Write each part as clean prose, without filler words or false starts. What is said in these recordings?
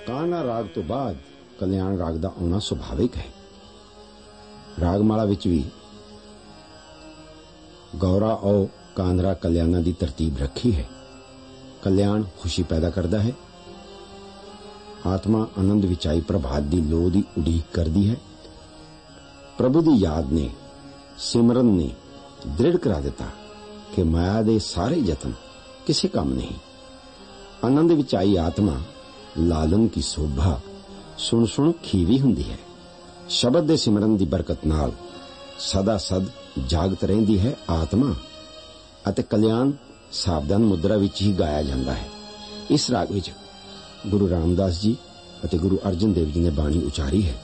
कान्हा राग तो बाद कल्याण राग का आना सुभाविक है। रागमाला विच भी गौरा और कांधरा कल्याणा की तरतीब रखी है। कल्याण खुशी पैदा करता है, आत्मा आनंद विचाई प्रभात की लोह की उड़ीक करती है। प्रभु की याद ने, सिमरन ने दृढ़ करा दिता कि माया दे सारे यत्न किसी काम नहीं। आनंद विचाई आत्मा लालन की शोभा सुन सुन खीवी हुंदी है। शब्द दे सिमरन की बरकत नाल सदा सद जागत रहिंदी है आत्मा, अते कल्याण सावधान मुद्रा विच ही गाया जाता है। इस राग विच गुरु रामदास जी अते गुरु अर्जन देव जी ने बाणी उचारी है।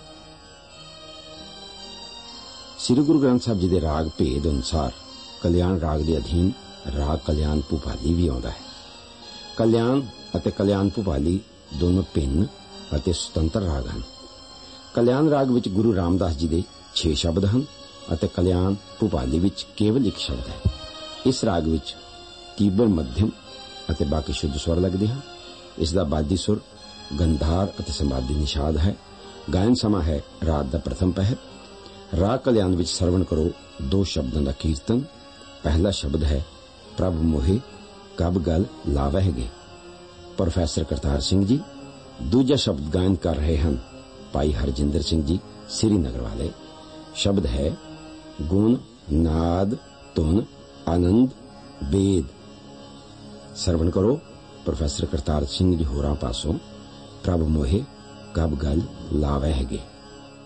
श्री गुरु ग्रंथ साहब जी के राग भेद अनुसार कल्याण राग के अधीन राग कल्याण भूपाली भी आता है। कल्याण अते कल्याण भूपाली दोनों भिन्न अते सुतंत्र राग हैं। कल्याण राग विच गुरु रामदास जी के 6 शब्द हैं अते कल्याण भूपाली विच केवल एक शब्द है। इस राग विच तीव्र मध्यम अते बाकी शुद्ध स्वर लगते हैं। इसका बादी सुर गंधार अते संवादी निषाद है। गायन समा है रात का प्रथम पहर। राग कल्याण विच सरवण करो 2 शब्दों का कीर्तन। पहला शब्द है प्रभ मोहे कब गल लावहगे, प्रोफेसर करतार सिंह जी। दूजा शब्द गायन कर रहे हैं भाई हरजिंदर सिंह जी श्रीनगर वाले। शब्द है गुण नाद धुन आनंद वेद। सरवण करो प्रोफेसर करतार सिंह जी होरां पासों प्रभ मोहे कब गल लावहगे।